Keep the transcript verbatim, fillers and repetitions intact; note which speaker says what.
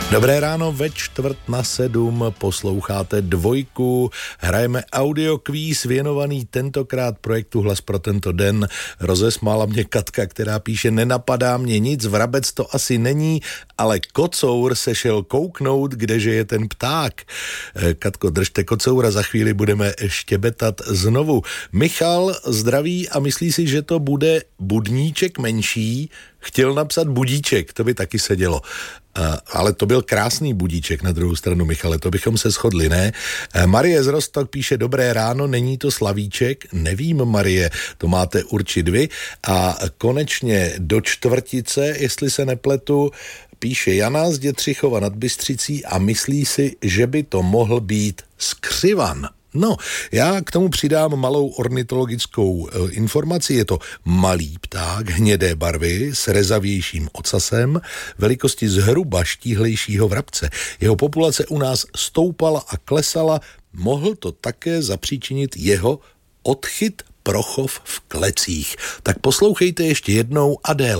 Speaker 1: Dobré ráno, ve čtvrt na sedm posloucháte Dvojku, hrajeme audiokvíz věnovaný tentokrát projektu Hlas pro tento den. Rozesmála mě Katka, která píše: nenapadá mě nic, vrabec to asi není, ale kocour se šel kouknout, kdeže je ten pták. Katko, držte kocoura, za chvíli budeme štěbetat znovu. Michal zdraví a myslí si, že to bude budníček menší. Chtěl napsat budíček, to by taky sedělo. Uh, ale to byl krásný budíček na druhou stranu, Michale, to bychom se shodli, ne? Uh, Marie z Rostok píše: dobré ráno, není to slavíček? Nevím, Marie, to máte určit vy. A konečně do čtvrtice, jestli se nepletu, píše Jana z Dětřichova nad Bystřicí a myslí si, že by to mohl být skřivan. No, já k tomu přidám malou ornitologickou e, informaci. Je to malý pták hnědé barvy s rezavějším ocasem, velikosti zhruba štíhlejšího vrabce. Jeho populace u nás stoupala a klesala. Mohl to také zapříčinit jeho odchyt pro chov v klecích. Tak poslouchejte ještě jednou a déle.